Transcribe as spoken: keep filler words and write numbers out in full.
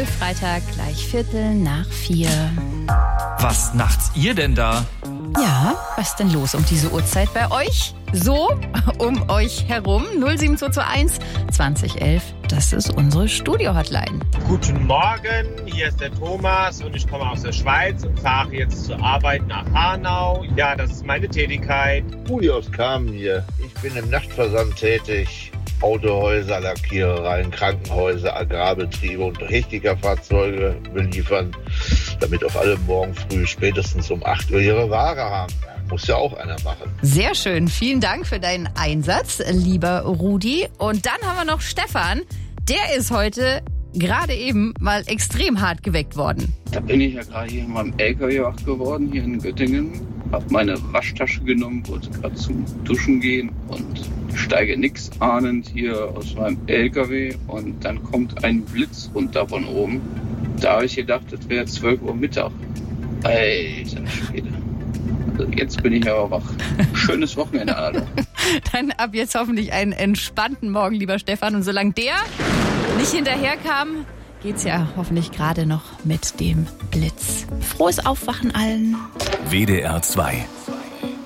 Früh, Freitag, gleich Viertel nach vier. Was nachts ihr denn da? Ja, was ist denn los um diese Uhrzeit bei euch? So, um euch herum. null sieben zwei zwei eins zwanzig elf, das ist unsere Studio-Hotline. Guten Morgen, hier ist der Thomas und ich komme aus der Schweiz und fahre jetzt zur Arbeit nach Hanau. Ja, das ist meine Tätigkeit. Uli aus Kamen hier. Ich bin im Nachtversand tätig. Autohäuser, Lackierereien, Krankenhäuser, Agrarbetriebe und Technikerfahrzeuge beliefern, damit auch alle morgen früh spätestens um acht Uhr ihre Ware haben. Muss ja auch einer machen. Sehr schön. Vielen Dank für deinen Einsatz, lieber Rudi. Und dann haben wir noch Stefan. Der ist heute gerade eben mal extrem hart geweckt worden. Da bin ich ja gerade hier in meinem L K W wach geworden, hier in Göttingen. Hab meine Waschtasche genommen, wollte gerade zum Duschen gehen und steige nix ahnend hier aus meinem L K W. Und dann kommt ein Blitz runter von oben. Da habe ich gedacht, das wäre zwölf Uhr Mittag. Alter Schwede. Also jetzt bin ich aber wach. Schönes Wochenende, Alter. Dann ab jetzt hoffentlich einen entspannten Morgen, lieber Stefan. Und solange der nicht hinterherkam, geht's ja hoffentlich gerade noch mit dem Blitz. Frohes Aufwachen allen. W D R zwei